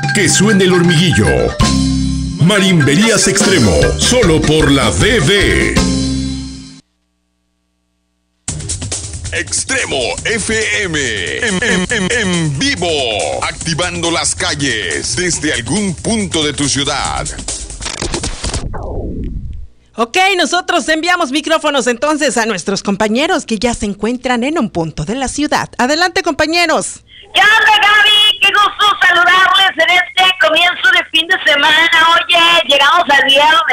Que suene el hormiguillo. Marimberías Extremo, solo por la DD. Extremo FM, en vivo, activando las calles desde algún punto de tu ciudad. Ok, nosotros enviamos micrófonos entonces a nuestros compañeros que ya se encuentran en un punto de la ciudad. Adelante, compañeros. ¿Qué onda, Gaby? Qué gusto saludarles en este comienzo de fin de semana. Oye, llegamos al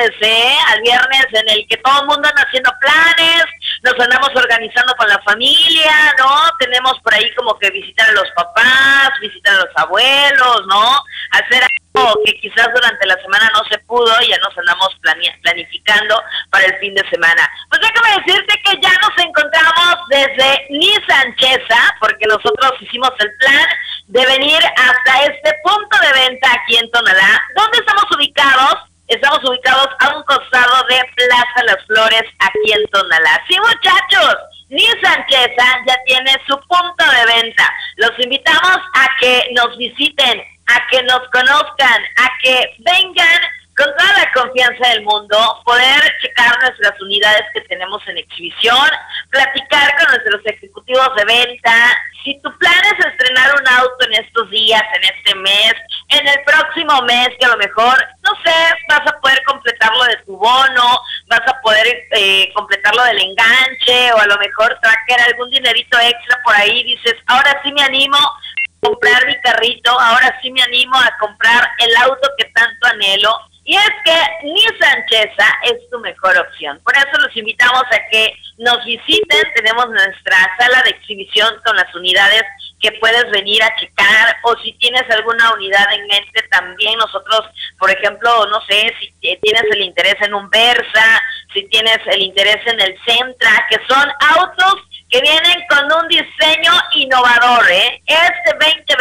viernes en el que todo el mundo anda haciendo planes, nos andamos organizando con la familia, ¿no? Tenemos por ahí como que visitar a los papás, visitar a los abuelos, ¿no? Hacer algo que quizás durante la semana no se pudo y ya nos andamos planificando para el fin de semana. Pues déjame decirte que ya nos encontramos desde Nissan Chesa, porque nosotros hicimos el plan de venir hasta este punto de venta aquí en Tonalá. ¿Dónde estamos ubicados? Estamos ubicados a un costado de Plaza Las Flores, aquí en Tonalá. Sí, muchachos, Nissan Chesa ya tiene su punto de venta. Los invitamos a que nos visiten, a que nos conozcan, a que vengan con toda la confianza del mundo, poder checar nuestras unidades que tenemos en exhibición, platicar con nuestros ejecutivos de venta. Si tu plan es estrenar un auto en estos días, en este mes, en el próximo mes, que a lo mejor, no sé, vas a poder completarlo de tu bono, vas a poder completarlo del enganche, o a lo mejor traer algún dinerito extra por ahí, dices, ahora sí me animo a comprar mi carrito, ahora sí me animo a comprar el auto que tanto anhelo. Y es que Nissan Chesa es tu mejor opción. Por eso los invitamos a que nos visiten. Tenemos nuestra sala de exhibición con las unidades que puedes venir a checar, o si tienes alguna unidad en mente también. Nosotros, por ejemplo, no sé, si tienes el interés en un Versa, si tienes el interés en el Sentra, que son autos que vienen con un diseño innovador, ¿eh? Este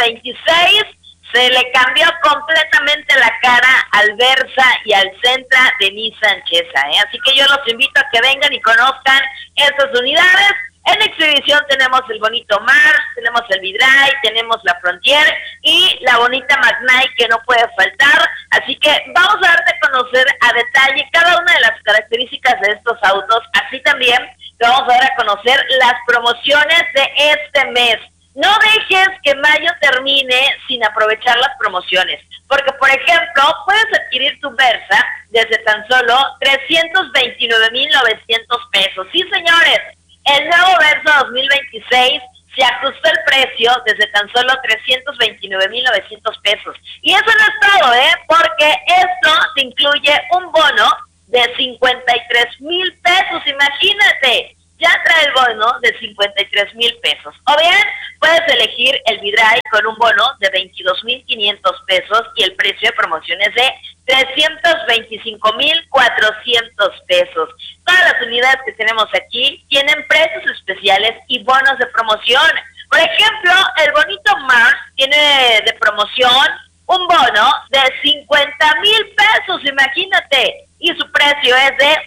2026 se le cambió completamente la cara al Versa y al Sentra de Nissan Chesa, ¿eh? Así que yo los invito a que vengan y conozcan estas unidades. En exhibición tenemos el bonito Mars, tenemos el V-Drive, tenemos la Frontier y la bonita Magnite que no puede faltar. Así que vamos a darte a conocer a detalle cada una de las características de estos autos. Así también te vamos a dar a conocer las promociones de este mes. No dejes que mayo termine sin aprovechar las promociones, porque por ejemplo, puedes adquirir tu Versa desde tan solo 329,900 pesos. Sí, señores, el nuevo Versa 2026 se ajustó el precio desde tan solo 329,900 pesos. Y eso no es todo, porque esto te incluye un bono de 53,000 pesos, imagínate. Ya trae el bono de 53,000 pesos. O bien, puedes elegir el V-Drive con un bono de 22,500 pesos y el precio de promoción es de 325,400 pesos. Todas las unidades que tenemos aquí tienen precios especiales y bonos de promoción. Por ejemplo, el bonito Mars tiene de promoción un bono de 50,000 pesos, imagínate. Y su precio es de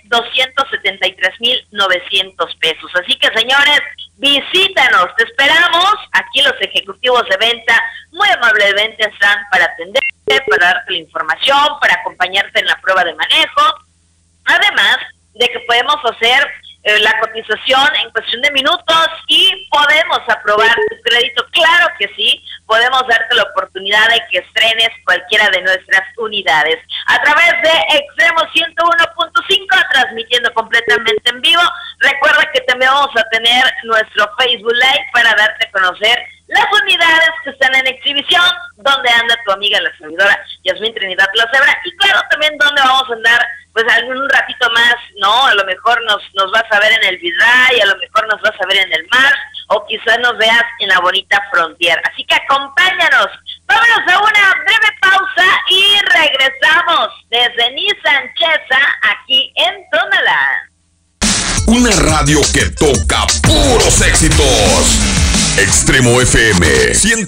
273,900 pesos. Así que, señores, visítanos, te esperamos. Aquí los ejecutivos de venta muy amablemente están para atenderte, para darte la información, para acompañarte en la prueba de manejo. Además de que podemos hacer la cotización en cuestión de minutos y podemos aprobar tu crédito. Claro que sí, podemos darte la oportunidad de que estrenes cualquiera de nuestras unidades a través de Extremo 101.5, transmitiendo completamente en vivo. Recuerda que también vamos a tener nuestro Facebook Live para darte a conocer las unidades que están en exhibición, donde anda tu amiga la servidora Yasmín Trinidad La Cebra, y claro, también donde vamos a andar pues algún ratito más, ¿no? A lo mejor nos vas a ver en el V-Drive, a lo mejor nos vas a ver en el Mars, o quizás nos veas en la bonita Frontier. Así que acompáñanos. Vámonos a una breve pausa y regresamos desde Nissan Chesa, aquí en Tonalá. Una radio que toca puros éxitos. Extremo FM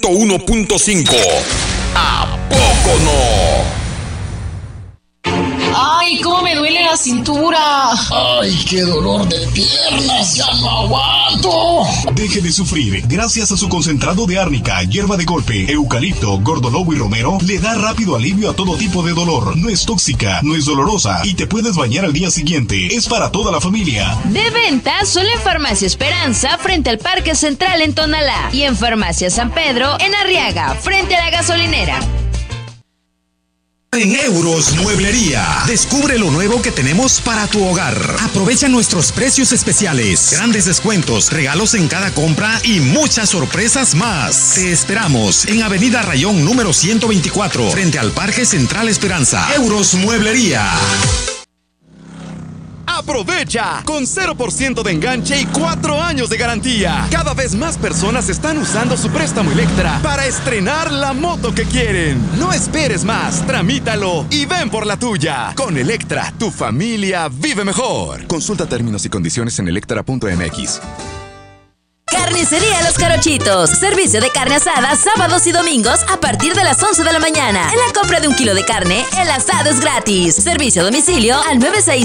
101.5. ¿A poco no? ¡Ay, cómo me duele la cintura! ¡Ay, qué dolor de piernas! ¡Ya no aguanto! Deje de sufrir. Gracias a su concentrado de árnica, hierba de golpe, eucalipto, gordolobo y romero, le da rápido alivio a todo tipo de dolor. No es tóxica, no es dolorosa y te puedes bañar al día siguiente. Es para toda la familia. De venta solo en Farmacia Esperanza, frente al Parque Central en Tonalá. Y en Farmacia San Pedro, en Arriaga, frente a la gasolinera. En Euros Mueblería, descubre lo nuevo que tenemos para tu hogar. Aprovecha nuestros precios especiales, grandes descuentos, regalos en cada compra y muchas sorpresas más. Te esperamos en Avenida Rayón número 124, frente al Parque Central Esperanza. Euros Mueblería. ¡Aprovecha! Con 0% de enganche y 4 años de garantía. Cada vez más personas están usando su préstamo Electra para estrenar la moto que quieren. No esperes más, tramítalo y ven por la tuya. Con Electra, tu familia vive mejor. Consulta términos y condiciones en electra.mx. Carnicería Los Carochitos. Servicio de carne asada sábados y domingos a partir de las 11 de la mañana. En la compra de 1 kilo de carne, el asado es gratis. Servicio a domicilio al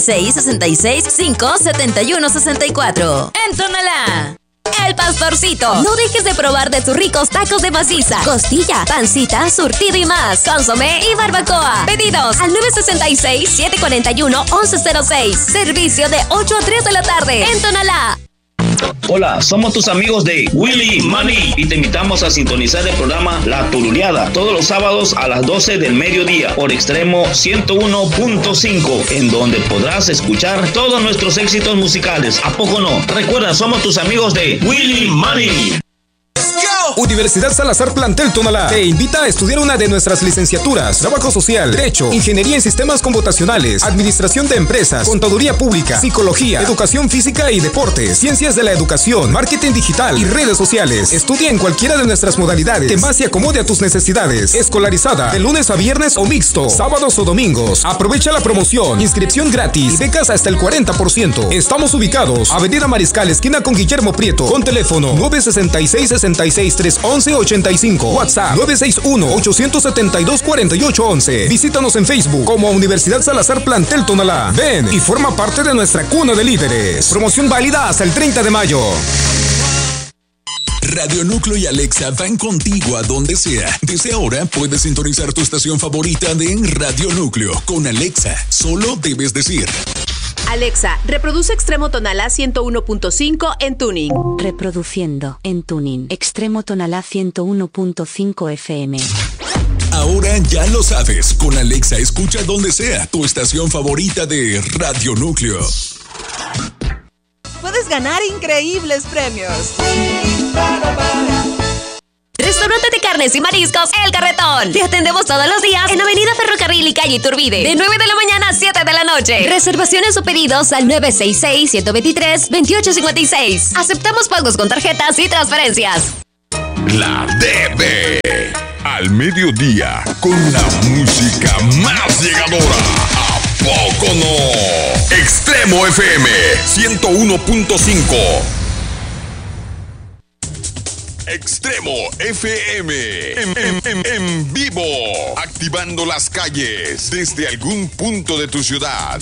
966-66-571-64. En Tonalá. El Pastorcito. No dejes de probar de sus ricos tacos de maciza, costilla, pancita, surtido y más. Consomé y barbacoa. Pedidos al 966-741-1106. Servicio de 8 a 3 de la tarde. En Tonalá. Hola, somos tus amigos de Willy Money y te invitamos a sintonizar el programa La Turuleada todos los sábados a las 12 del mediodía por Extremo 101.5, en donde podrás escuchar todos nuestros éxitos musicales. ¿A poco no? Recuerda, somos tus amigos de Willy Money. Universidad Salazar Plantel Tonalá te invita a estudiar una de nuestras licenciaturas: Trabajo Social, Derecho, Ingeniería en Sistemas Computacionales, Administración de Empresas, Contaduría Pública, Psicología, Educación Física y Deportes, Ciencias de la Educación, Marketing Digital y Redes Sociales. Estudia en cualquiera de nuestras modalidades que más se acomode a tus necesidades. Escolarizada de lunes a viernes o mixto, sábados o domingos. Aprovecha la promoción, inscripción gratis y becas hasta el 40%. Estamos ubicados Avenida Mariscal, esquina con Guillermo Prieto, con teléfono 966-66-311-85, WhatsApp 961-872-4811. Visítanos en Facebook como Universidad Salazar Plantel Tonalá. Ven y forma parte de nuestra cuna de líderes. Promoción válida hasta el 30 de mayo. Radio Núcleo y Alexa van contigo a donde sea. Desde ahora puedes sintonizar tu estación favorita de Radio Núcleo con Alexa. Solo debes decir: Alexa, reproduce Extremo Tonalá 101.5 en tuning. Reproduciendo en tuning. Extremo Tonalá 101.5 FM. Ahora ya lo sabes. Con Alexa escucha donde sea tu estación favorita de Radio Núcleo. Puedes ganar increíbles premios. Restaurante de carnes y mariscos El Carretón. Te atendemos todos los días en Avenida Ferrocarril y Calle Iturbide, de 9 de la mañana a 7 de la noche. Reservaciones o pedidos al 966-123-2856. Aceptamos pagos con tarjetas y transferencias. La DB al mediodía con la música más llegadora. ¿A poco no? Extremo FM 101.5. Extremo FM en vivo, activando las calles desde algún punto de tu ciudad.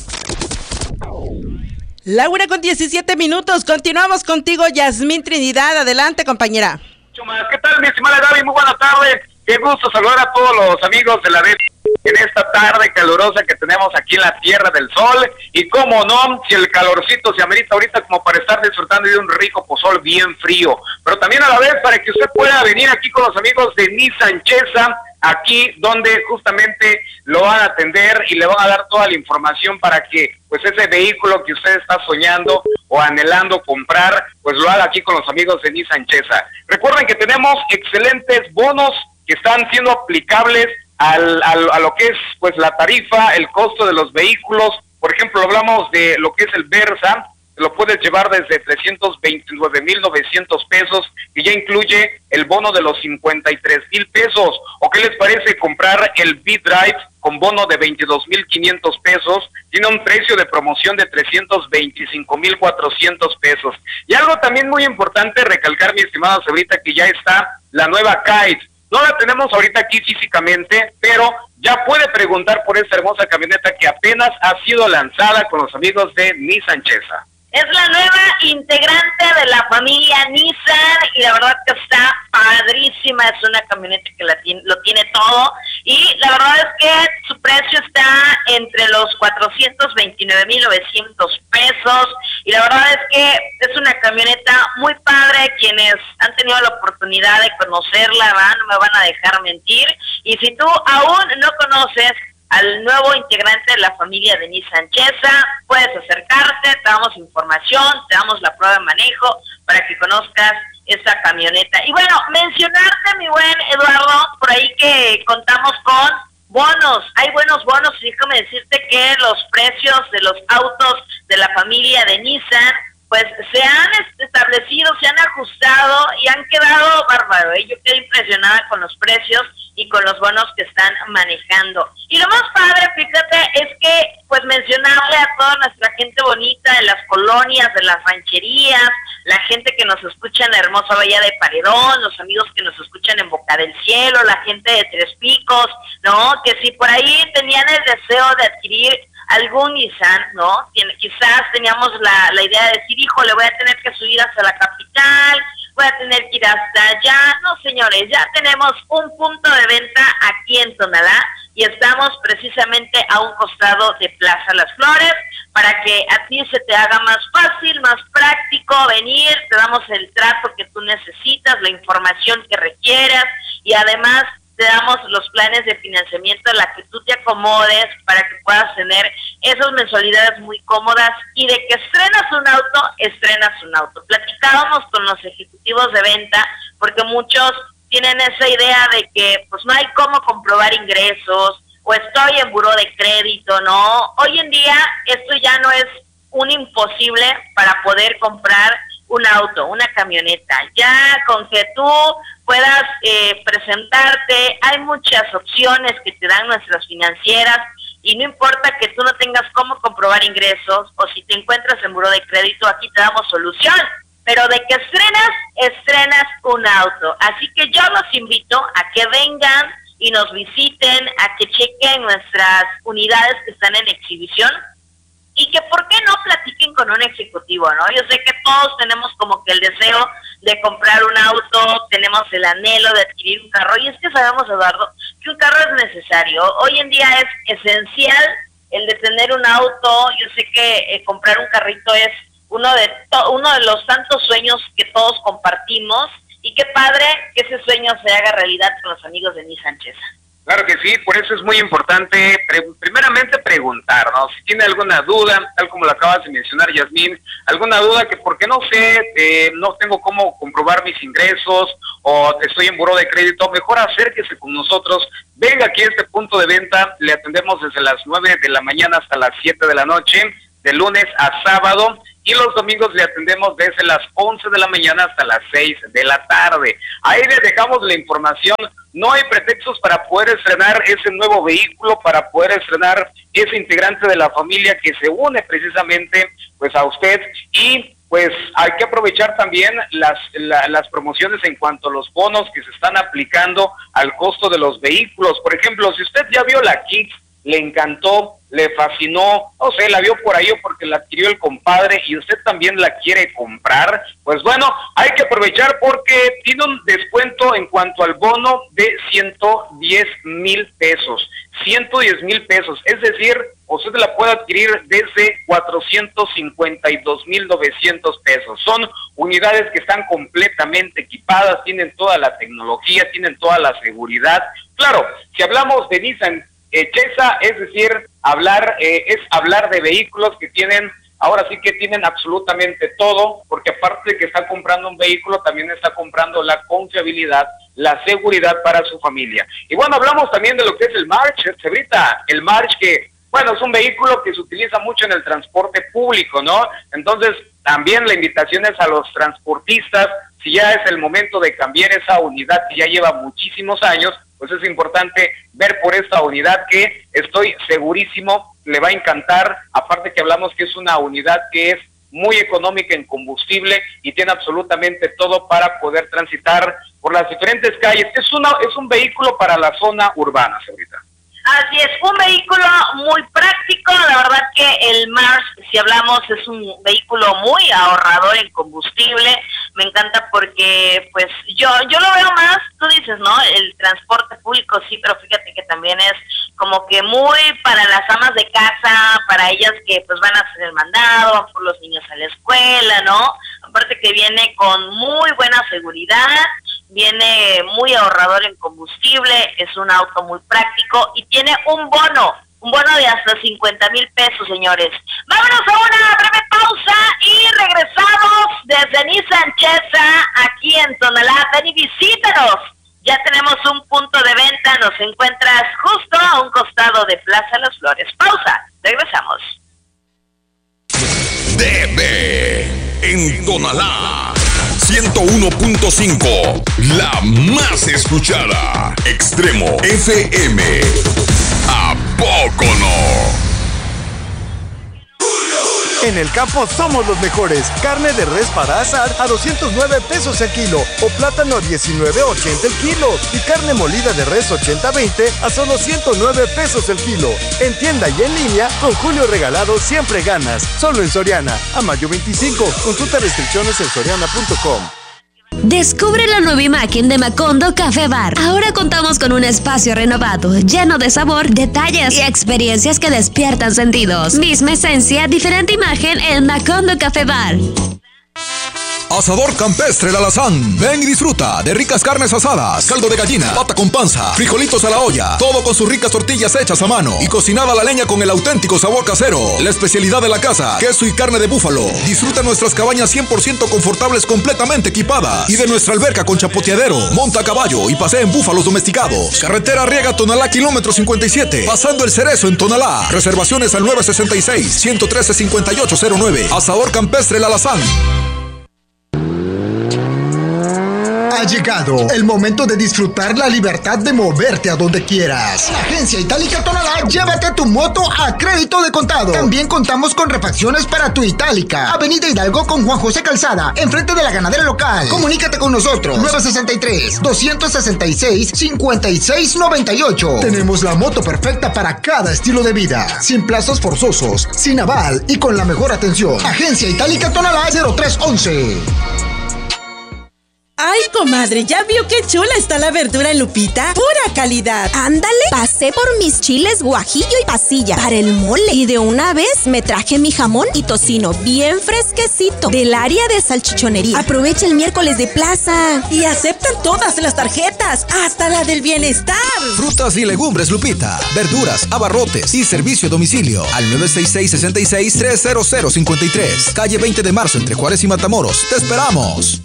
La 1:17. Continuamos contigo, Yasmín Trinidad. Adelante, compañera. ¿Qué tal, mi estimada Gaby? Muy buena tarde. Qué gusto saludar a todos los amigos de la red en esta tarde calurosa que tenemos aquí en la Tierra del Sol. Y cómo no, si el calorcito se amerita ahorita como para estar disfrutando de un rico pozol bien frío, pero también a la vez para que usted pueda venir aquí con los amigos de Nissan Chesa, aquí donde justamente lo van a atender y le van a dar toda la información para que pues ese vehículo que usted está soñando o anhelando comprar, pues lo haga aquí con los amigos de Nissan Chesa. Recuerden que tenemos excelentes bonos que están siendo aplicables a lo que es pues la tarifa, el costo de los vehículos. Por ejemplo, hablamos de lo que es el Versa, lo puedes llevar desde 329,900 pesos, que ya incluye el bono de los 53,000 pesos. ¿O qué les parece comprar el B-Drive con bono de 22,500 pesos? Tiene un precio de promoción de 325,400 pesos. Y algo también muy importante recalcar, mi estimada Sabrita, que ya está la nueva Kite. No la tenemos ahorita aquí físicamente, pero ya puede preguntar por esta hermosa camioneta que apenas ha sido lanzada con los amigos de Nissan Chesa. Es la nueva integrante de la familia Nissan y la verdad que está padrísima. Es una camioneta que lo tiene todo y la verdad es que su precio está entre los 429,900 pesos y la verdad es que es una camioneta muy padre. Quienes han tenido la oportunidad de conocerla no me van a dejar mentir, y si tú aún no conoces al nuevo integrante de la familia de Nissan Chesa, puedes acercarte, te damos información, te damos la prueba de manejo para que conozcas esta camioneta. Y bueno, mencionarte, mi buen Eduardo, por ahí que contamos con bonos, hay buenos bonos, y déjame decirte que los precios de los autos de la familia de Nissan pues se han establecido, se han ajustado y han quedado bárbaros. Yo quedé impresionada con los precios y con los bonos que están manejando. Y lo más padre, fíjate, es que pues mencionarle a toda nuestra gente bonita de las colonias, de las rancherías, la gente que nos escucha en la hermosa Bahía de Paredón, los amigos que nos escuchan en Boca del Cielo, la gente de Tres Picos, ¿no? Que si por ahí tenían el deseo de adquirir algún Nissan, ¿no? Quizás teníamos la idea de decir, híjole, voy a tener que subir hasta la capital, voy a tener que ir hasta allá. No, señores, ya tenemos un punto de venta aquí en Tonalá y estamos precisamente a un costado de Plaza Las Flores para que a ti se te haga más fácil, más práctico venir. Te damos el trato que tú necesitas, la información que requieras y además te damos los planes de financiamiento en la que tú te acomodes para que puedas tener esas mensualidades muy cómodas y de que estrenas un auto. Platicábamos con los ejecutivos de venta porque muchos tienen esa idea de que pues no hay cómo comprobar ingresos o estoy en buró de crédito, ¿no? Hoy en día esto ya no es un imposible para poder comprar un auto, una camioneta. Ya con que tú puedas presentarte, hay muchas opciones que te dan nuestras financieras y no importa que tú no tengas cómo comprobar ingresos o si te encuentras en buró de crédito, aquí te damos solución. Pero de que estrenas un auto. Así que yo los invito a que vengan y nos visiten, a que chequen nuestras unidades que están en exhibición y que por qué no platiquen con un ejecutivo, ¿no? Yo sé que todos tenemos como que el deseo de comprar un auto, tenemos el anhelo de adquirir un carro y es que sabemos, Eduardo, que un carro es necesario. Hoy en día es esencial el de tener un auto. Yo sé que comprar un carrito es uno de los tantos sueños que todos compartimos y qué padre que ese sueño se haga realidad con los amigos de Nissan Chesa. Claro que sí, por eso es muy importante primeramente preguntar, ¿no? Si tiene alguna duda, tal como lo acabas de mencionar, Yasmín, alguna duda que porque no sé, no tengo cómo comprobar mis ingresos o estoy en buró de crédito, mejor acérquese con nosotros, venga aquí a este punto de venta, le atendemos desde las 9 de la mañana hasta las 7 de la noche, de lunes a sábado, y los domingos le atendemos desde las 11 de la mañana hasta las 6 de la tarde. Ahí les dejamos la información. No hay pretextos para poder estrenar ese nuevo vehículo, para poder estrenar ese integrante de la familia que se une precisamente pues a usted. Y pues hay que aprovechar también las promociones en cuanto a los bonos que se están aplicando al costo de los vehículos. Por ejemplo, si usted ya vio la Kicks, le encantó, le fascinó, no sé, la vio por ahí o porque la adquirió el compadre y usted también la quiere comprar, pues bueno, hay que aprovechar porque tiene un descuento en cuanto al bono de 110,000 pesos, 110,000 pesos, es decir, usted la puede adquirir desde 452,900 pesos. Son unidades que están completamente equipadas, tienen toda la tecnología, tienen toda la seguridad. Claro, si hablamos de Nissan Chesa, es decir, es hablar de vehículos que tienen, ahora sí que tienen absolutamente todo, porque aparte de que está comprando un vehículo, también está comprando la confiabilidad, la seguridad para su familia. Y bueno, hablamos también de lo que es el March, Cebrita, el March que, bueno, es un vehículo que se utiliza mucho en el transporte público, ¿no? Entonces, también la invitación es a los transportistas, si ya es el momento de cambiar esa unidad que ya lleva muchísimos años, pues es importante ver por esta unidad que estoy segurísimo le va a encantar, aparte que hablamos que es una unidad que es muy económica en combustible y tiene absolutamente todo para poder transitar por las diferentes calles. Es un vehículo para la zona urbana, señorita. Así es, un vehículo muy práctico. La verdad que el Mars, si hablamos, es un vehículo muy ahorrador en combustible. Me encanta porque, pues, yo lo veo más, tú dices, ¿no? El transporte público, sí, pero fíjate que también es como que muy para las amas de casa, para ellas que, pues, van a hacer el mandado, van por los niños a la escuela, ¿no? Aparte que viene con muy buena seguridad, viene muy ahorrador en combustible, es un auto muy práctico y tiene un bono de hasta 50,000 pesos, señores. Vámonos a una breve pausa y regresamos desde Nissan Chesa, aquí en Tonalá. Ven y visítanos. Ya tenemos un punto de venta, nos encuentras justo a un costado de Plaza Las Flores. Pausa, regresamos. DB en Tonalá 101.5, la más escuchada. Extremo FM. ¿A poco no? En el campo somos los mejores. Carne de res para asar a 209 pesos el kilo o plátano a 19.80 el kilo y carne molida de res 80-20 a solo 109 pesos el kilo. En tienda y en línea, con Julio Regalado siempre ganas. Solo en Soriana. A mayo 25. Consulta restricciones en soriana.com. Descubre la nueva imagen de Macondo Café Bar. Ahora contamos con un espacio renovado, lleno de sabor, detalles y experiencias que despiertan sentidos. Misma esencia, diferente imagen en Macondo Café Bar. Asador Campestre El Alazán. Ven y disfruta de ricas carnes asadas, caldo de gallina, pata con panza, frijolitos a la olla, todo con sus ricas tortillas hechas a mano y cocinada a la leña con el auténtico sabor casero. La especialidad de la casa, queso y carne de búfalo. Disfruta nuestras cabañas 100% confortables completamente equipadas y de nuestra alberca con chapoteadero. Monta a caballo y pasea en búfalos domesticados. Carretera Arriaga Tonalá, kilómetro 57, pasando el Cerezo en Tonalá. Reservaciones al 966-113-5809. Asador Campestre El Alazán. Ha llegado el momento de disfrutar la libertad de moverte a donde quieras. En Agencia Itálica Tonalá, llévate tu moto a crédito de contado. También contamos con refacciones para tu Itálica. Avenida Hidalgo con Juan José Calzada, enfrente de la ganadera local. Comunícate con nosotros. 963-266-5698. Tenemos la moto perfecta para cada estilo de vida. Sin plazos forzosos, sin aval y con la mejor atención. Agencia Itálica Tonalá 0311. Ay, comadre, ¿ya vio qué chula está la verdura en Lupita? ¡Pura calidad! Ándale, pasé por mis chiles guajillo y pasilla para el mole. Y de una vez me traje mi jamón y tocino bien fresquecito del área de salchichonería. Aprovecha el miércoles de plaza. Y aceptan todas las tarjetas, hasta la del bienestar. Frutas y legumbres Lupita, verduras, abarrotes y servicio a domicilio al 966-66-30053. Calle 20 de marzo entre Juárez y Matamoros. ¡Te esperamos!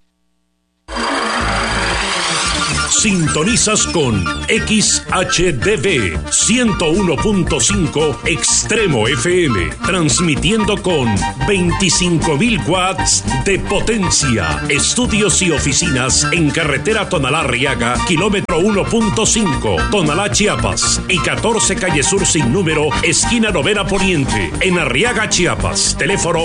Sintonizas con XHDB 101.5 Extremo FM, transmitiendo con 25,000 watts de potencia. Estudios y oficinas en carretera Tonalá Arriaga, kilómetro 1.5, Tonalá, Chiapas, y 14 Calle Sur sin número, esquina Novena Poniente, en Arriaga, Chiapas. Teléfono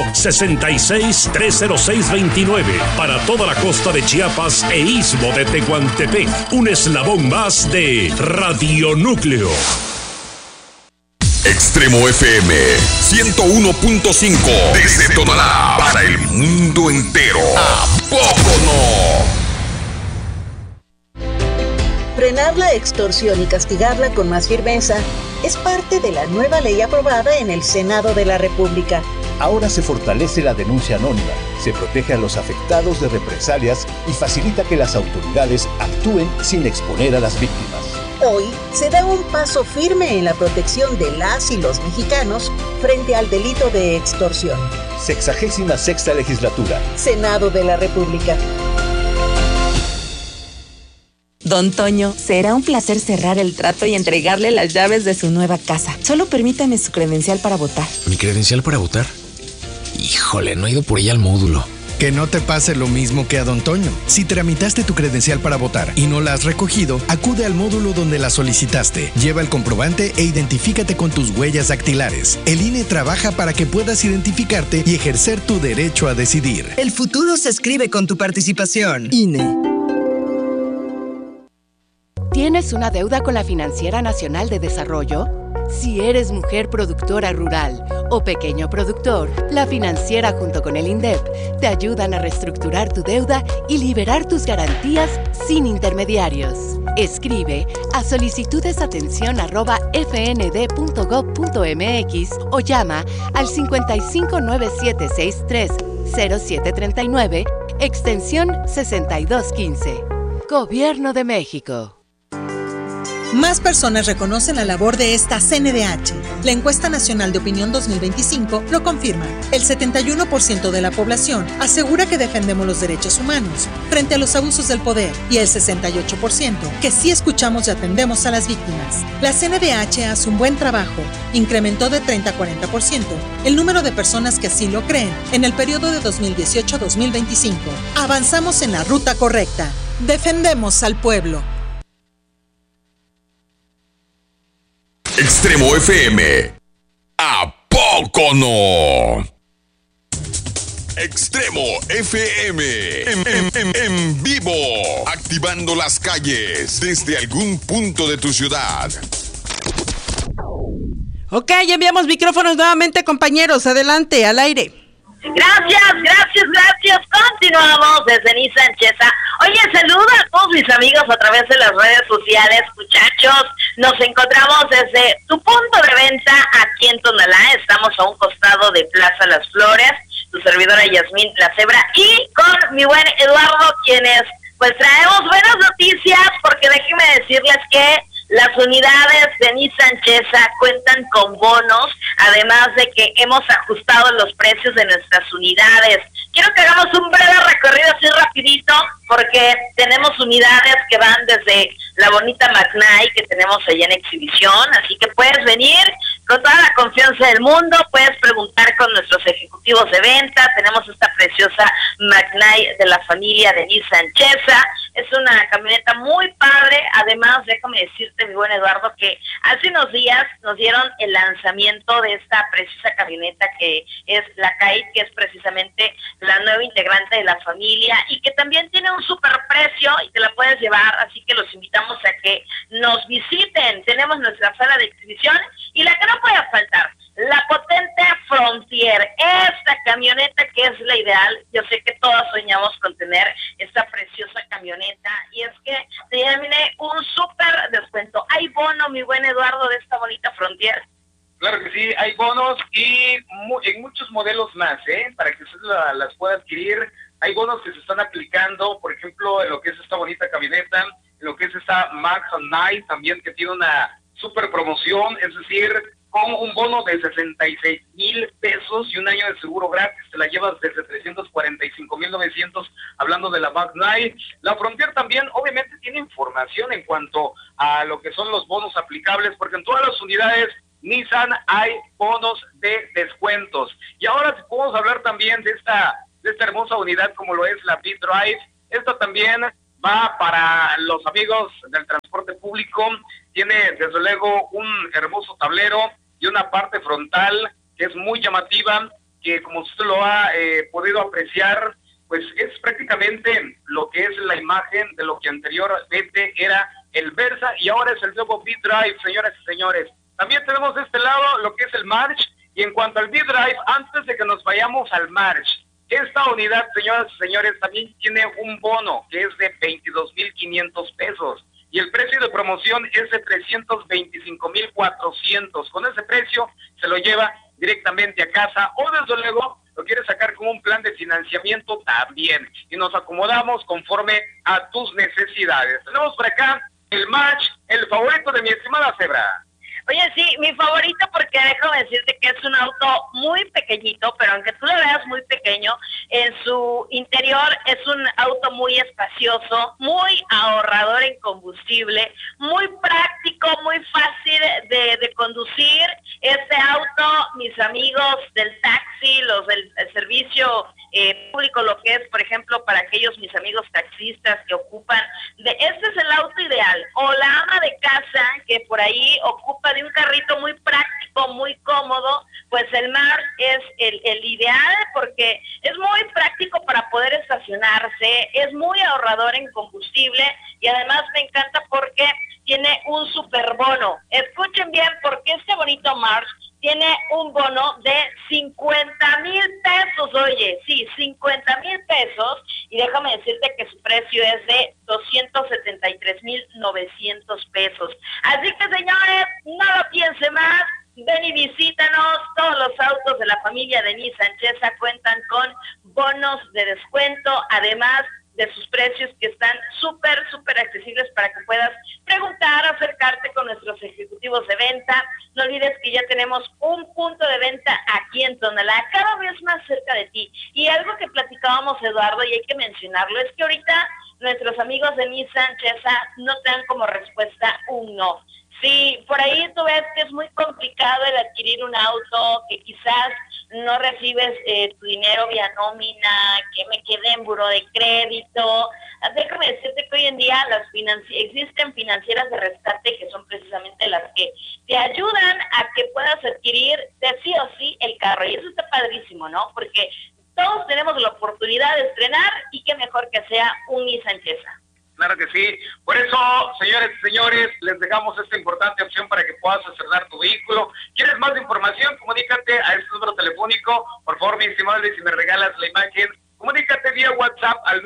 66-306-29 para toda la costa de Chiapas e istmo de Tehuantepec. Un eslabón más de Radio Núcleo. Extremo FM 101.5 desde Tonalá para el mundo entero. ¿A poco no? Frenar la extorsión y castigarla con más firmeza es parte de la nueva ley aprobada en el Senado de la República. Ahora se fortalece la denuncia anónima, se protege a los afectados de represalias y facilita que las autoridades actúen sin exponer a las víctimas. Hoy se da un paso firme en la protección de las y los mexicanos frente al delito de extorsión. 66ª Legislatura. Senado de la República. Don Toño, será un placer cerrar el trato y entregarle las llaves de su nueva casa. Solo permítame su credencial para votar. ¿Mi credencial para votar? Híjole, no he ido por ella al módulo. Que no te pase lo mismo que a don Toño. Si tramitaste tu credencial para votar y no la has recogido, acude al módulo donde la solicitaste. Lleva el comprobante e identifícate con tus huellas dactilares. El INE trabaja para que puedas identificarte y ejercer tu derecho a decidir. El futuro se escribe con tu participación. INE. ¿Tienes una deuda con la Financiera Nacional de Desarrollo? Si eres mujer productora rural o pequeño productor, la Financiera junto con el INDEP te ayudan a reestructurar tu deuda y liberar tus garantías sin intermediarios. Escribe a solicitudesatención@fnd.gov.mx o llama al 5597630739, extensión 6215. Gobierno de México. Más personas reconocen la labor de esta CNDH. La encuesta nacional de opinión 2025 lo confirma. El 71% de la población asegura que defendemos los derechos humanos frente a los abusos del poder y el 68% que sí escuchamos y atendemos a las víctimas. La CNDH hace un buen trabajo. Incrementó de 30 a 40% el número de personas que así lo creen en el periodo de 2018 a 2025. Avanzamos en la ruta correcta. Defendemos al pueblo. Extremo FM. ¿A poco no? Extremo FM. En vivo. Activando las calles desde algún punto de tu ciudad. Ok, enviamos micrófonos nuevamente, compañeros. Adelante, al aire. Gracias. Continuamos desde Nissan Chesa. Oye, saluda a todos mis amigos a través de las redes sociales, muchachos. Nos encontramos desde tu punto de venta aquí en Tonalá. Estamos a un costado de Plaza Las Flores. Tu servidora Yasmín La Cebra y con mi buen Eduardo, quienes pues traemos buenas noticias, porque déjenme decirles que las unidades de Nissan Chesa cuentan con bonos, además de que hemos ajustado los precios de nuestras unidades. Quiero que hagamos un breve recorrido así rapidito, porque tenemos unidades que van desde la bonita McKnight que tenemos allá en exhibición, así que puedes venir con toda la confianza del mundo, puedes preguntar con nuestros ejecutivos de venta. Tenemos esta preciosa McKnight de la familia de Nissan Chesa. Es una camioneta muy padre. Además, déjame decirte, mi buen Eduardo, que hace unos días nos dieron el lanzamiento de esta preciosa camioneta que es la Kite, que es precisamente la nueva integrante de la familia y que también tiene un super precio y te la puedes llevar, así que los invitamos a que nos visiten. Tenemos nuestra sala de exhibición y la que no puede faltar, la potente Frontier, esta camioneta que es la ideal. Yo sé que todos soñamos con tener esta preciosa camioneta y es que tiene un súper descuento. ¿Hay bono, mi buen Eduardo, de esta bonita Frontier? Claro que sí, hay bonos y en muchos modelos más, para que usted las pueda adquirir. Hay bonos que se están aplicando, por ejemplo, en lo que es esta bonita camioneta, en lo que es esta McKnight también, que tiene una super promoción, es decir, con un bono de 66,000 pesos y un año de seguro gratis, te la llevas desde 345,900, hablando de la McKnight. La Frontier también, obviamente, tiene información en cuanto a lo que son los bonos aplicables, porque en todas las unidades Nissan hay bonos de descuentos. Y ahora podemos hablar también de esta hermosa unidad como lo es la V-Drive. Esta también va para los amigos del transporte público. Tiene desde luego un hermoso tablero y una parte frontal que es muy llamativa, que como usted lo ha podido apreciar, pues es prácticamente lo que es la imagen de lo que anteriormente era el Versa y ahora es el nuevo V-Drive, señoras y señores. También tenemos de este lado lo que es el March, y en cuanto al V-Drive, antes de que nos vayamos al March, esta unidad, señoras y señores, también tiene un bono que es de 22,500 pesos y el precio de promoción es de 325,400. Con ese precio se lo lleva directamente a casa o desde luego lo quiere sacar con un plan de financiamiento también y nos acomodamos conforme a tus necesidades. Tenemos por acá el March, el favorito de mi estimada Cebra. Oye, sí, mi favorito, porque déjame decirte que es un auto muy pequeñito, pero aunque tú lo veas muy pequeño, en su interior es un auto muy espacioso, muy ahorrador en combustible, muy práctico, muy fácil de conducir. Este auto, mis amigos del taxi, los del servicio público, lo que es, por ejemplo, para aquellos mis amigos taxistas que ocupan este es el auto ideal, o la ama de casa que por ahí ocupa de un carrito muy práctico, muy cómodo, pues el Mars es el ideal porque es muy práctico para poder estacionarse, es muy ahorrador en combustible y además me encanta porque tiene un super bono. Escuchen bien, porque este bonito Mars tiene un bono de 50,000 pesos, oye, sí, 50,000 pesos, y déjame decirte que su precio es de 273,900 pesos. Así que, señores, no lo piense más, ven y visítanos. Todos los autos de la familia de Nissan Chesa cuentan con bonos de descuento, además de sus precios que están súper accesibles para que puedas preguntar, acercarte con nuestros ejecutivos de venta. No olvides que ya tenemos un punto de venta aquí en Tonalá, cada vez más cerca de ti. Y algo que platicábamos, Eduardo, y hay que mencionarlo, es que ahorita nuestros amigos de Nissan Chesa no te dan como respuesta un no. Sí, por ahí tú ves que es muy complicado el adquirir un auto, que quizás no recibes tu dinero vía nómina, que me quedé en buró de crédito. Déjame decirte que hoy en día existen financieras de rescate que son precisamente las que te ayudan a que puedas adquirir de sí o sí el carro. Y eso está padrísimo, ¿no? Porque todos tenemos la oportunidad de estrenar y qué mejor que sea un Nissan Chesa. Claro que sí. Por eso, señores y señores, les dejamos esta importante opción para que puedas estrenar tu vehículo. ¿Quieres más información? Comunícate a este número telefónico. Por favor, mi estimado, si me regalas la imagen, comunícate vía WhatsApp al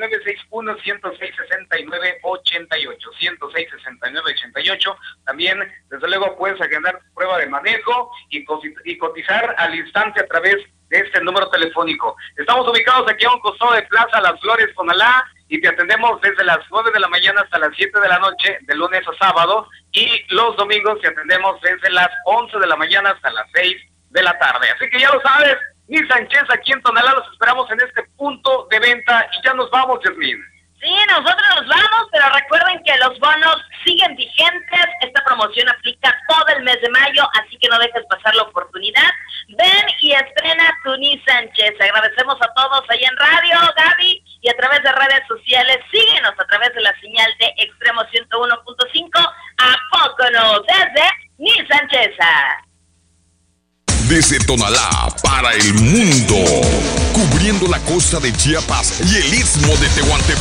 961-106-6988. 106-6988. También, desde luego, puedes agendar tu prueba de manejo y cotizar al instante a través de este número telefónico. Estamos ubicados aquí a un costado de Plaza Las Flores, Tonalá, y te atendemos desde las 9 de la mañana hasta las 7 de la noche, de lunes a sábado, y los domingos te atendemos desde las 11 de la mañana hasta las 6 de la tarde. Así que ya lo sabes, Nissan Chesa aquí en Tonalá, los esperamos en este punto de venta, y ya nos vamos, Yasmín. Sí, nosotros nos vamos, pero recuerden que los bonos siguen vigentes. Esta promoción aplica todo el mes de mayo, así que no dejes pasar la oportunidad. Ven y estrena tu Nissan Chesa. Agradecemos a todos ahí en radio, Gaby, y a través de redes sociales. Síguenos a través de la señal de Extremo 101.5. ¿A poco no? Desde Nissan Chesa. Desde Tonalá para el mundo, cubriendo la costa de Chiapas y el istmo de Tehuantepec.